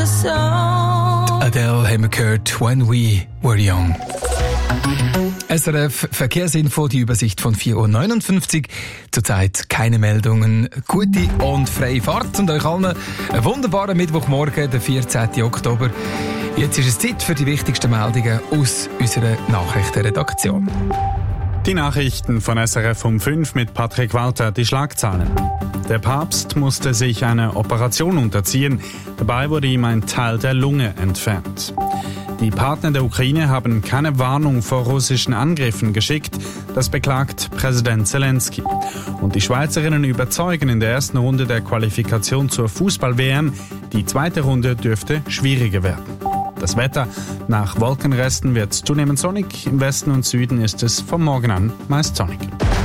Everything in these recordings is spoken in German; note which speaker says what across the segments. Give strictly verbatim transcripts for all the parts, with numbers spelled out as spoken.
Speaker 1: song.
Speaker 2: Adele haben wir gehört, When We Were Young. S R F Verkehrsinfo, die Übersicht von vier Uhr neunundfünfzig. Zurzeit keine Meldungen. Gute und freie Fahrt und euch allen einen wunderbaren Mittwochmorgen, den vierzehnten Oktober. Jetzt ist es Zeit für die wichtigsten Meldungen aus unserer Nachrichtenredaktion.
Speaker 3: Die Nachrichten von S R F um fünf mit Patrick Walter, die Schlagzeilen. Der Papst musste sich einer Operation unterziehen. Dabei wurde ihm ein Teil der Lunge entfernt. Die Partner der Ukraine haben keine Warnung vor russischen Angriffen geschickt. Das beklagt Präsident Zelensky. Und die Schweizerinnen überzeugen in der ersten Runde der Qualifikation zur Fußball-W M. Die zweite Runde dürfte schwieriger werden. Das Wetter: nach Wolkenresten wird es zunehmend sonnig. Im Westen und Süden ist es vom Morgen an meist sonnig.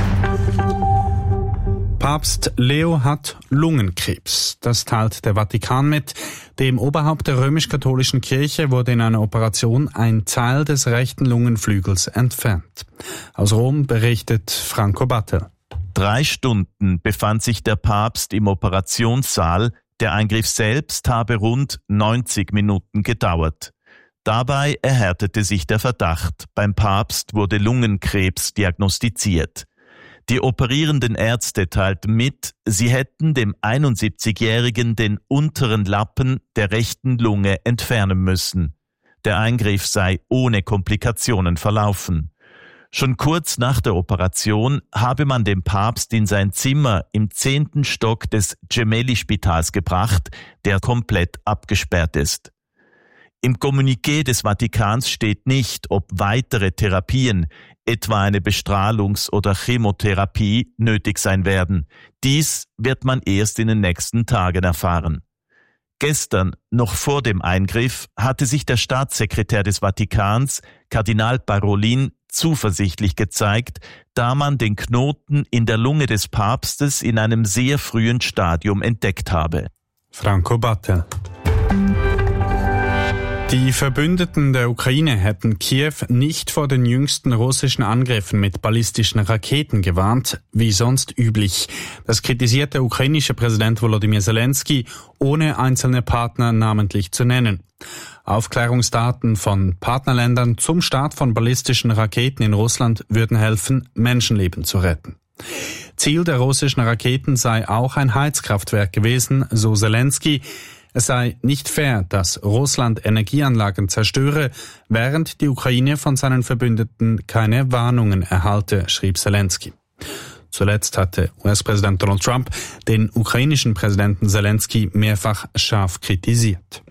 Speaker 3: Papst Leo hat Lungenkrebs. Das teilt der Vatikan mit. Dem Oberhaupt der römisch-katholischen Kirche wurde in einer Operation ein Teil des rechten Lungenflügels entfernt. Aus Rom berichtet Franco Battel.
Speaker 4: Drei Stunden befand sich der Papst im Operationssaal. Der Eingriff selbst habe rund neunzig Minuten gedauert. Dabei erhärtete sich der Verdacht. Beim Papst wurde Lungenkrebs diagnostiziert. Die operierenden Ärzte teilten mit, sie hätten dem einundsiebzigjährigen den unteren Lappen der rechten Lunge entfernen müssen. Der Eingriff sei ohne Komplikationen verlaufen. Schon kurz nach der Operation habe man den Papst in sein Zimmer im zehnten Stock des Gemelli-Spitals gebracht, der komplett abgesperrt ist. Im Kommuniqué des Vatikans steht nicht, ob weitere Therapien, etwa eine Bestrahlungs- oder Chemotherapie, nötig sein werden. Dies wird man erst in den nächsten Tagen erfahren. Gestern, noch vor dem Eingriff, hatte sich der Staatssekretär des Vatikans, Kardinal Parolin, zuversichtlich gezeigt, da man den Knoten in der Lunge des Papstes in einem sehr frühen Stadium entdeckt habe.
Speaker 3: Franco Battel. Die Verbündeten der Ukraine hätten Kiew nicht vor den jüngsten russischen Angriffen mit ballistischen Raketen gewarnt, wie sonst üblich. Das kritisiert der ukrainische Präsident Volodymyr Zelensky, ohne einzelne Partner namentlich zu nennen. Aufklärungsdaten von Partnerländern zum Start von ballistischen Raketen in Russland würden helfen, Menschenleben zu retten. Ziel der russischen Raketen sei auch ein Heizkraftwerk gewesen, so Zelensky. Es sei nicht fair, dass Russland Energieanlagen zerstöre, während die Ukraine von seinen Verbündeten keine Warnungen erhalte, schrieb Zelensky. Zuletzt hatte U S-Präsident Donald Trump den ukrainischen Präsidenten Zelensky mehrfach scharf kritisiert.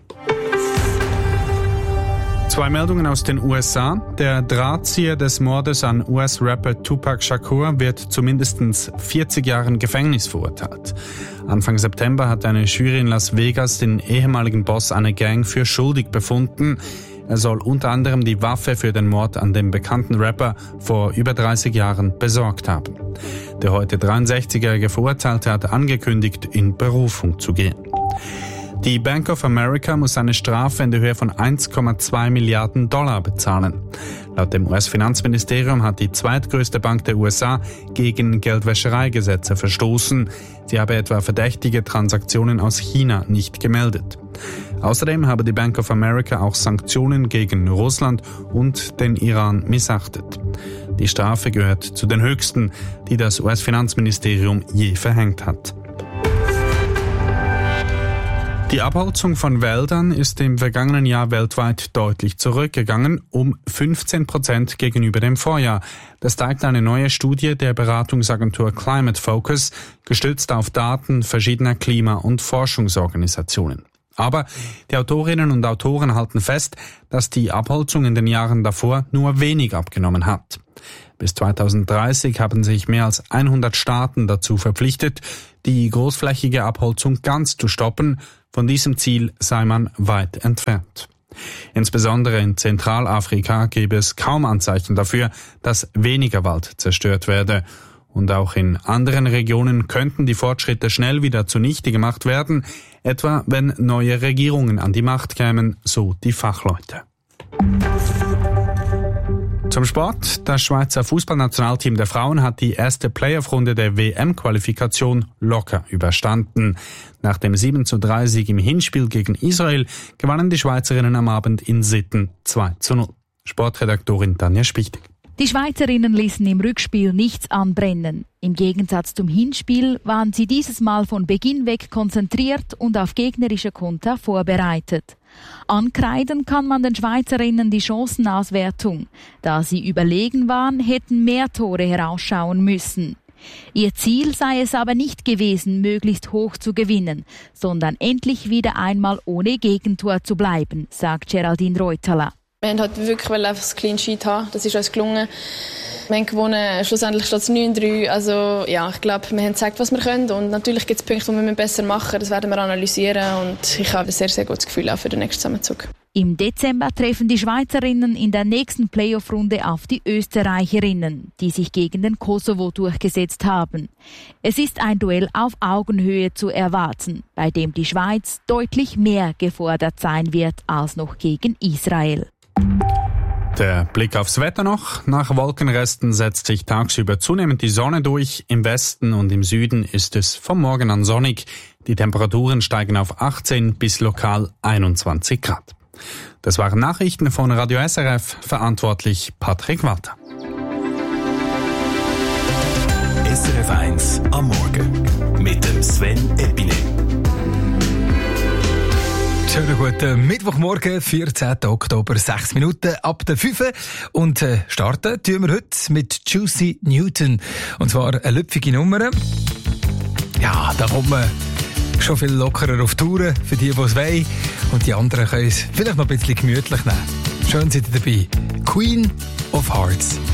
Speaker 3: Zwei Meldungen aus den U S A. Der Drahtzieher des Mordes an U S-Rapper Tupac Shakur wird zu mindestens vierzig Jahren Gefängnis verurteilt. Anfang September hat eine Jury in Las Vegas den ehemaligen Boss einer Gang für schuldig befunden. Er soll unter anderem die Waffe für den Mord an dem bekannten Rapper vor über dreißig Jahren besorgt haben. Der heute dreiundsechzigjährige Verurteilte hat angekündigt, in Berufung zu gehen. Die Bank of America muss eine Strafe in der Höhe von eins Komma zwei Milliarden Dollar bezahlen. Laut dem U S-Finanzministerium hat die zweitgrößte Bank der U S A gegen Geldwäschereigesetze verstoßen. Sie habe etwa verdächtige Transaktionen aus China nicht gemeldet. Außerdem habe die Bank of America auch Sanktionen gegen Russland und den Iran missachtet. Die Strafe gehört zu den höchsten, die das U S-Finanzministerium je verhängt hat. Die Abholzung von Wäldern ist im vergangenen Jahr weltweit deutlich zurückgegangen, um fünfzehn Prozent gegenüber dem Vorjahr. Das zeigt eine neue Studie der Beratungsagentur Climate Focus, gestützt auf Daten verschiedener Klima- und Forschungsorganisationen. Aber die Autorinnen und Autoren halten fest, dass die Abholzung in den Jahren davor nur wenig abgenommen hat. Bis zweitausenddreißig haben sich mehr als hundert Staaten dazu verpflichtet, die großflächige Abholzung ganz zu stoppen. Von diesem Ziel sei man weit entfernt. Insbesondere in Zentralafrika gäbe es kaum Anzeichen dafür, dass weniger Wald zerstört werde. Und auch in anderen Regionen könnten die Fortschritte schnell wieder zunichte gemacht werden, etwa wenn neue Regierungen an die Macht kämen, so die Fachleute. Zum Sport. Das Schweizer Fußballnationalteam der Frauen hat die erste Playoff-Runde der W M-Qualifikation locker überstanden. Nach dem sieben zu drei Sieg im Hinspiel gegen Israel gewannen die Schweizerinnen am Abend in Sitten zwei zu null. Sportredaktorin Tanja Spichtig.
Speaker 1: Die Schweizerinnen ließen im Rückspiel nichts anbrennen. Im Gegensatz zum Hinspiel waren sie dieses Mal von Beginn weg konzentriert und auf gegnerische Konter vorbereitet. Ankreiden kann man den Schweizerinnen die Chancenauswertung. Da sie überlegen waren, hätten mehr Tore herausschauen müssen. Ihr Ziel sei es aber nicht gewesen, möglichst hoch zu gewinnen, sondern endlich wieder einmal ohne Gegentor zu bleiben, sagt Geraldine Reutala.
Speaker 5: Wir wollten halt wirklich einfach das Clean Sheet haben. Das ist uns gelungen. Wir haben gewonnen. Schlussendlich steht es neun drei. Also ja, ich glaube, wir haben gezeigt, was wir können. Und natürlich gibt es Punkte, die wir besser machen müssen. Das werden wir analysieren. Und ich habe ein sehr, sehr gutes Gefühl auch für den nächsten Zusammenzug.
Speaker 1: Im Dezember treffen die Schweizerinnen in der nächsten Playoff-Runde auf die Österreicherinnen, die sich gegen den Kosovo durchgesetzt haben. Es ist ein Duell auf Augenhöhe zu erwarten, bei dem die Schweiz deutlich mehr gefordert sein wird als noch gegen Israel.
Speaker 3: Der Blick aufs Wetter noch. Nach Wolkenresten setzt sich tagsüber zunehmend die Sonne durch. Im Westen und im Süden ist es vom Morgen an sonnig. Die Temperaturen steigen auf achtzehn bis lokal einundzwanzig Grad. Das waren Nachrichten von Radio S R F, verantwortlich Patrick Walter.
Speaker 6: S R F eins am Morgen mit dem Sven Epine.
Speaker 2: Schönen guten Mittwochmorgen, vierzehnten Oktober, sechs Minuten ab der fünf. Und äh, starten tun wir heute mit Juicy Newton. Und zwar eine lüpfige Nummer. Ja, da kommt man schon viel lockerer auf Touren, für die, die es wollen. Und die anderen können es vielleicht noch ein bisschen gemütlich nehmen. Schön seid ihr dabei. Queen of Hearts.